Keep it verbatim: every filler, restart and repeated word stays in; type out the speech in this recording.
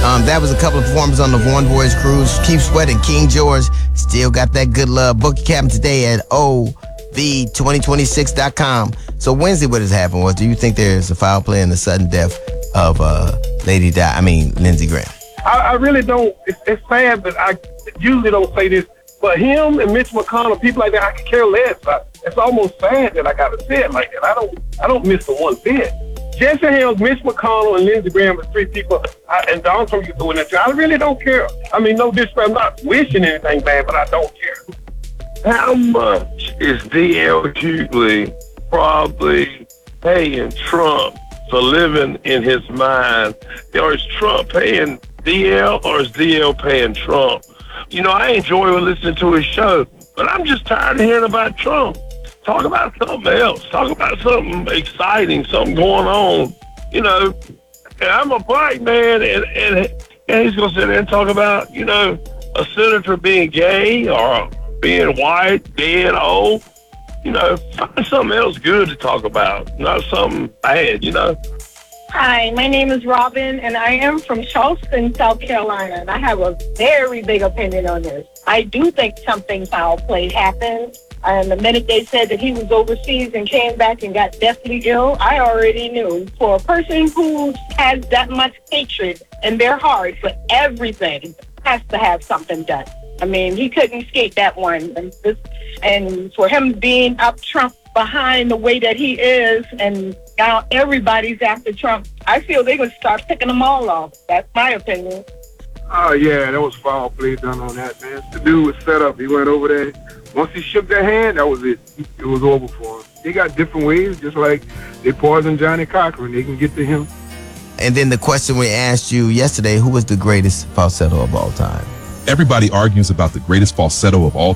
Um, that was a couple of performances on the One Boys Cruise. Keep Sweating, King George, still got that good love. Book your cabin today at O V twenty twenty-six dot com. So Wednesday, what has happened was, do you think there's a foul play in the sudden death of uh, Lady Di, I mean, Lindsey Graham? I, I really don't. It's, it's sad, but I usually don't say this. But him and Mitch McConnell, people like that, I can care less. I, it's almost sad that I got to say it like that. I don't. I don't miss the one bit. Jesse Helms, Mitch McConnell, and Lindsey Graham are three people, I, and Donald Trump is doing that too. I really don't care. I mean, no disrespect. I'm not wishing anything bad, but I don't care. How much is D L Hughley probably paying Trump for living in his mind? Or is Trump paying D L, or is D L paying Trump? You know, I enjoy listening to his show, but I'm just tired of hearing about Trump. Talk about something else. Talk about something exciting, something going on. You know, and I'm a black man, and, and, and he's going to sit there and talk about, you know, a senator being gay or being white, dead, old. You know, find something else good to talk about, not something bad, you know. Hi, my name is Robin, and I am from Charleston, South Carolina, and I have a very big opinion on this. I do think something foul play happened, and the minute they said that he was overseas and came back and got deathly ill, I already knew. For a person who has that much hatred in their heart for everything, has to have something done. I mean, he couldn't escape that one. And, this, and for him being up Trump behind the way that he is, and now everybody's after Trump, I feel they're going to start picking them all off. That's my opinion. Oh, yeah, that was foul play done on that, man. The dude was set up. He went over there. Once he shook their hand, that was it. It was over for him. They got different ways, just like they poisoned Johnny Cochran. They can get to him. And then the question we asked you yesterday, who was the greatest falsetto of all time? Everybody argues about the greatest falsetto of all